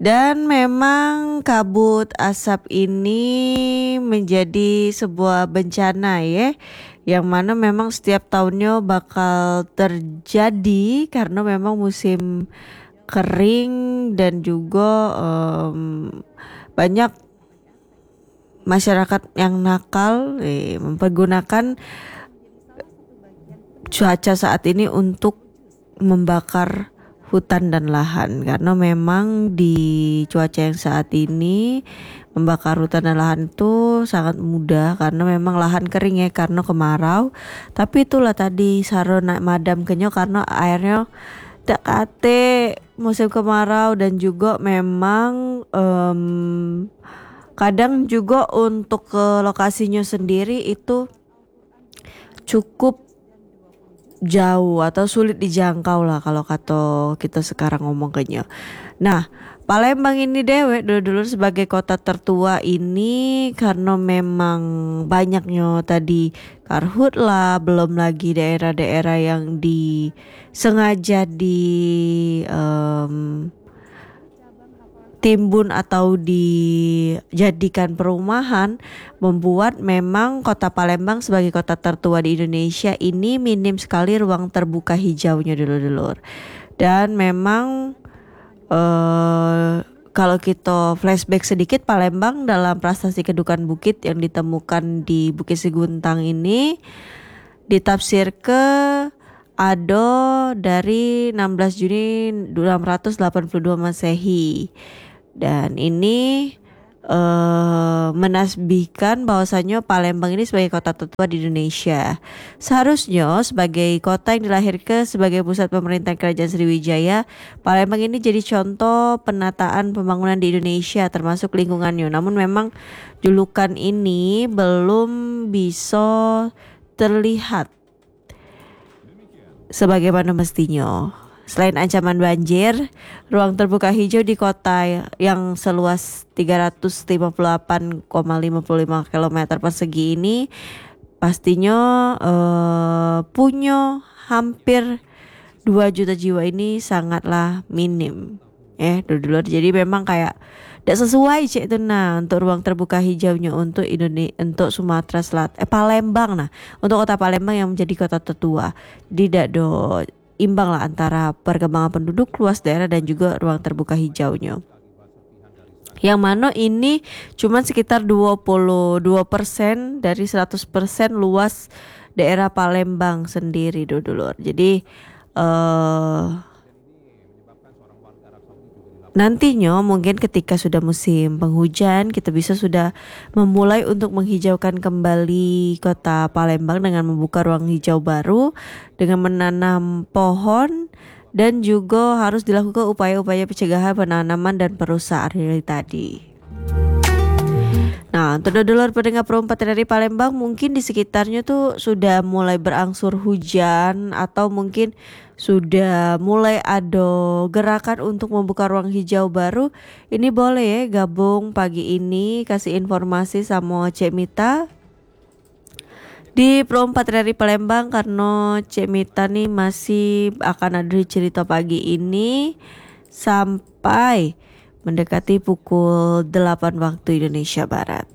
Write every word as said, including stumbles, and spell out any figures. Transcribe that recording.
Dan memang kabut asap ini menjadi sebuah bencana ya, yang mana memang setiap tahunnya bakal terjadi karena memang musim kering dan juga um, banyak masyarakat yang nakal eh, mempergunakan cuaca saat ini untuk membakar hutan dan lahan, karena memang di cuaca yang saat ini membakar hutan dan lahan itu sangat mudah karena memang lahan kering ya karena kemarau. Tapi itulah tadi sarana madam kenyo karena airnya tak kate musim kemarau, dan juga memang um, kadang juga untuk ke lokasinya sendiri itu cukup jauh atau sulit dijangkau lah kalau kata kita sekarang ngomong kayaknya. Nah, Palembang ini dewek dulu-dulu sebagai kota tertua ini karena memang banyaknya tadi karhutla, belum lagi daerah-daerah yang disengaja di um, timbun atau dijadikan perumahan, membuat memang kota Palembang sebagai kota tertua di Indonesia ini minim sekali ruang terbuka hijaunya dulur-dulur. Dan memang uh, kalau kita flashback sedikit, Palembang dalam prasasti Kedukan Bukit yang ditemukan di Bukit Seguntang ini ditafsir ke Ado dari enam belas Juni enam ratus delapan puluh dua Masehi. Dan ini uh, menasbihkan bahwasanya Palembang ini sebagai kota tertua di Indonesia. Seharusnya sebagai kota yang dilahirkan sebagai pusat pemerintahan Kerajaan Sriwijaya, Palembang ini jadi contoh penataan pembangunan di Indonesia termasuk lingkungannya. Namun memang julukan ini belum bisa terlihat sebagaimana mestinya. Selain ancaman banjir, ruang terbuka hijau di kota yang seluas tiga ratus lima puluh delapan koma lima lima kilometer persegi ini pastinya uh, punya hampir dua juta jiwa ini sangatlah minim. Eh, dulu jadi memang kayak tidak sesuai cek itu nah untuk ruang terbuka hijaunya untuk Indonesia, untuk Sumatera Selatan, eh Palembang nah, untuk kota Palembang yang menjadi kota tertua. Tidak do imbang lah antara perkembangan penduduk, luas daerah dan juga ruang terbuka hijaunya. Yang mana ini cuma sekitar dua puluh dua persen dari seratus persen luas daerah Palembang sendiri dulur. Jadi uh, nantinya mungkin ketika sudah musim penghujan kita bisa sudah memulai untuk menghijaukan kembali kota Palembang dengan membuka ruang hijau baru dengan menanam pohon, dan juga harus dilakukan upaya-upaya pencegahan penanaman dan perusahaan ini tadi. Nah, untuk dulur pendengar perempat dari Palembang, mungkin di sekitarnya tuh sudah mulai berangsur hujan atau mungkin sudah mulai ada gerakan untuk membuka ruang hijau baru. Ini boleh ya gabung pagi ini kasih informasi sama Cek Mita di Pro empat dari Palembang, karena Cek Mita nih masih akan ada cerita pagi ini sampai mendekati pukul delapan waktu Indonesia Barat.